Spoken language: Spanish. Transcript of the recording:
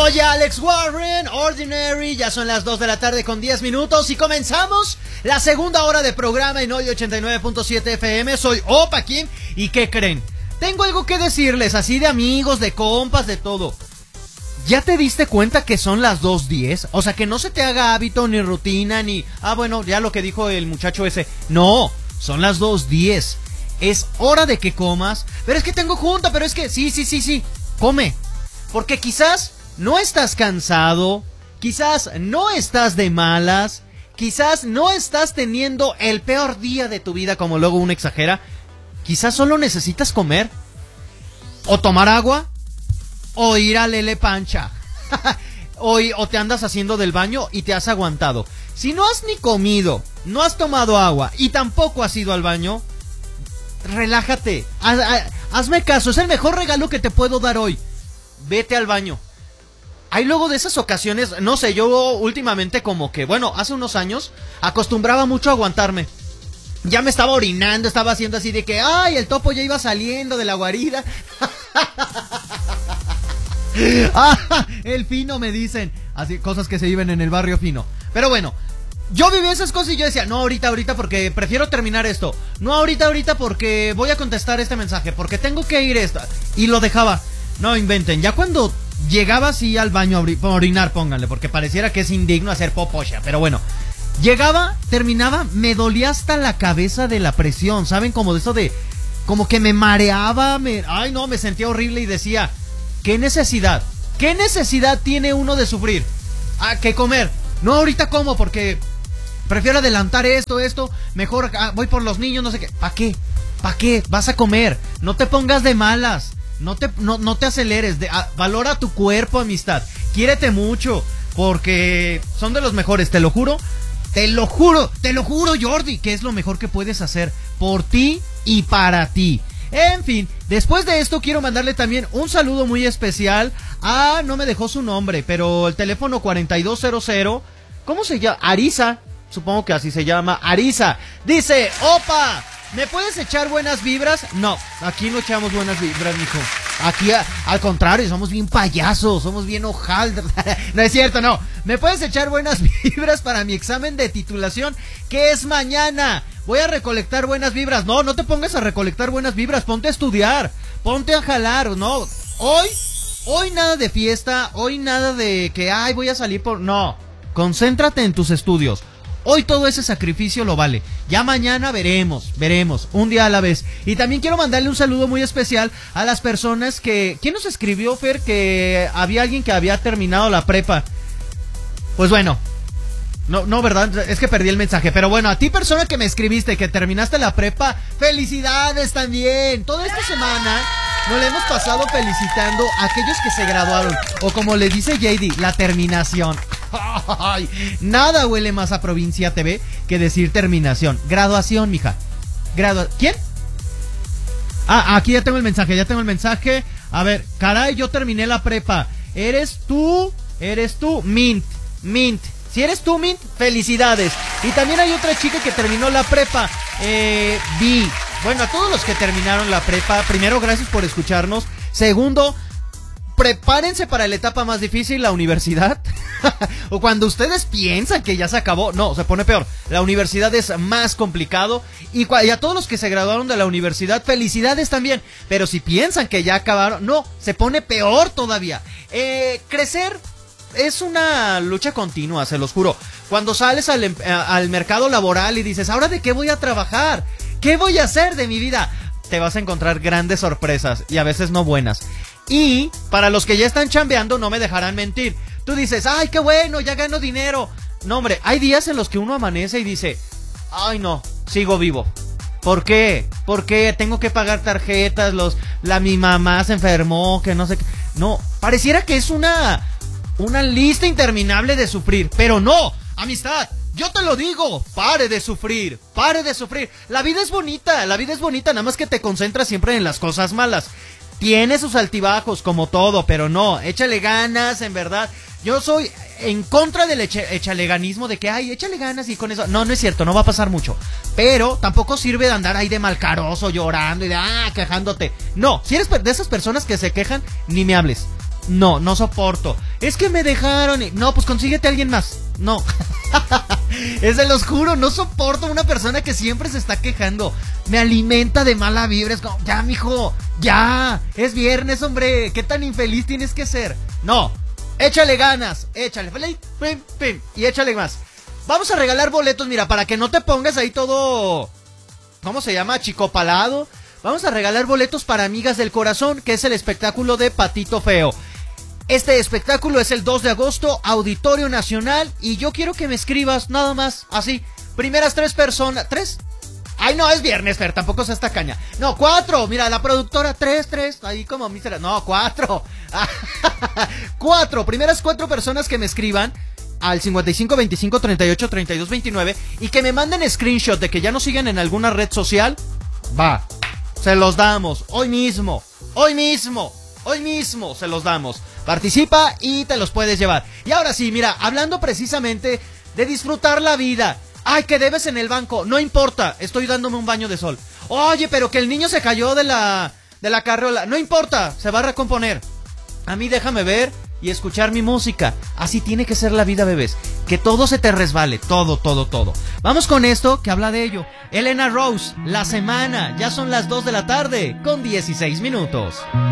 Soy Alex Warren, Ordinary, ya son las 2 de la tarde con 10 minutos y comenzamos la segunda hora de programa en hoy 89.7 FM. Soy Opa Kim y ¿qué creen? Tengo algo que decirles, así de amigos, de compas, de todo. ¿Ya te diste cuenta que son las 2:10? O sea, que no se te haga hábito ni rutina ni... bueno, ya lo que dijo el muchacho ese. No, son las 2:10. Es hora de que comas. Pero es que tengo junta, pero es que... Sí, come. Porque quizás no estás cansado, quizás no estás de malas, quizás no estás teniendo el peor día de tu vida como luego uno exagera. Quizás solo necesitas comer, o tomar agua, o ir a Lele Pancha, o te andas haciendo del baño y te has aguantado. Si no has ni comido, no has tomado agua y tampoco has ido al baño, relájate, hazme caso, es el mejor regalo que te puedo dar hoy. Vete al baño. Hay luego de esas ocasiones, no sé, yo últimamente como que, hace unos años acostumbraba mucho a aguantarme. Ya me estaba orinando, estaba haciendo así de que, el topo ya iba saliendo de la guarida. El fino me dicen, así cosas que se viven en el barrio fino. Pero bueno, yo vivía esas cosas y yo decía, no ahorita porque prefiero terminar esto. No ahorita porque voy a contestar este mensaje, porque tengo que ir esto. Y lo dejaba. No inventen, ya cuando llegaba así al baño a orinar, pónganle, porque pareciera que es indigno hacer popocha, pero bueno. Llegaba, terminaba, me dolía hasta la cabeza de la presión, ¿saben? Como de eso de... Como que me mareaba, me sentía horrible y decía... ¿Qué necesidad tiene uno de sufrir? ¿Qué comer? No, ahorita como porque... Prefiero adelantar esto, mejor voy por los niños, no sé qué. ¿Para qué? Vas a comer, no te pongas de malas. No te aceleres, valora tu cuerpo, amistad. Quiérete mucho, porque son de los mejores, te lo juro, Jordi, que es lo mejor que puedes hacer por ti y para ti. En fin, después de esto quiero mandarle también un saludo muy especial a... No me dejó su nombre, pero el teléfono 4200... ¿Cómo se llama? Arisa, supongo que así se llama, Arisa. Dice, opa, ¿me puedes echar buenas vibras? No, aquí no echamos buenas vibras, mijo. Aquí, al contrario, somos bien payasos, somos bien hojaldras. No es cierto, no. ¿Me puedes echar buenas vibras para mi examen de titulación? Que es mañana. Voy a recolectar buenas vibras. No te pongas a recolectar buenas vibras. Ponte a estudiar. Ponte a jalar, ¿no? Hoy nada de fiesta. Hoy nada de que, voy a salir por... No. Concéntrate en tus estudios. Hoy todo ese sacrificio lo vale. Ya mañana veremos, un día a la vez. Y también quiero mandarle un saludo muy especial a las personas que... ¿Quién nos escribió, Fer? Que había alguien que había terminado la prepa. Pues bueno, no, ¿verdad? Es que perdí el mensaje. Pero bueno, a ti, persona que me escribiste que terminaste la prepa, ¡felicidades también! Toda esta semana nos la hemos pasado felicitando a aquellos que se graduaron. O como le dice JD, la terminación. Ay, nada huele más a Provincia TV que decir terminación. Graduación, mija. ¿Quién? Aquí ya tengo el mensaje. A ver, caray, yo terminé la prepa. ¿Eres tú? Mint. Si eres tú, Mint, felicidades. Y también hay otra chica que terminó la prepa, Vi. Bueno, a todos los que terminaron la prepa, primero, gracias por escucharnos. Segundo, prepárense para la etapa más difícil, la universidad. O cuando ustedes piensan que ya se acabó, no, se pone peor. La universidad es más complicado. Y a todos los que se graduaron de la universidad, felicidades también. Pero si piensan que ya acabaron, no, se pone peor todavía. Crecer es una lucha continua, se los juro. Cuando sales al mercado laboral y dices, ¿ahora de qué voy a trabajar? ¿Qué voy a hacer de mi vida? Te vas a encontrar grandes sorpresas y a veces no buenas. Y para los que ya están chambeando, no me dejarán mentir. Tú dices, ¡ay, qué bueno! Ya gano dinero. No, hombre, hay días en los que uno amanece y dice, ¡ay, no! Sigo vivo. ¿Por qué? Porque tengo que pagar tarjetas, mi mamá se enfermó, que no sé qué. No, pareciera que es una lista interminable de sufrir. Pero no, amistad, yo te lo digo, pare de sufrir. La vida es bonita, nada más que te concentras siempre en las cosas malas. Tiene sus altibajos como todo, pero no, échale ganas, en verdad. Yo soy en contra del echaleganismo de que, échale ganas y con eso. No es cierto, no va a pasar mucho. Pero tampoco sirve de andar ahí de malcaroso, llorando y de, quejándote. No, si eres de esas personas que se quejan, ni me hables. No, no soporto. Es que me dejaron. No, pues consíguete a alguien más. No. Es de los juro, no soporto una persona que siempre se está quejando. Me alimenta de mala vibra. Es como, ya, mijo, ya. Es viernes, hombre. ¿Qué tan infeliz tienes que ser? No. Échale ganas. Échale. Pim, pim, y échale más. Vamos a regalar boletos, mira, para que no te pongas ahí todo... ¿Cómo se llama? Chicopalado. Vamos a regalar boletos para Amigas del Corazón, que es el espectáculo de Patito Feo. Este espectáculo es el 2 de agosto, Auditorio Nacional, y yo quiero que me escribas nada más, así, primeras 3 personas, ¿3? Ay, no, es viernes, Fer, tampoco se esta caña. No, 4, mira, la productora, 3, ahí como mísera, no, 4. 4, primeras 4 personas que me escriban al 55 25 38 32 29 y que me manden screenshot de que ya nos siguen en alguna red social, va, se los damos, hoy mismo se los damos. Participa y te los puedes llevar. Y ahora sí, mira, hablando precisamente de disfrutar la vida. Ay, que debes en el banco, no importa, estoy dándome un baño de sol. Oye, pero que el niño se cayó de la carriola, no importa, se va a recomponer. A mí déjame ver y escuchar mi música. Así tiene que ser la vida, bebés. Que todo se te resbale, todo. Vamos con esto que habla de ello. Elena Rose, La Semana. Ya son las 2 de la tarde con 16 minutos.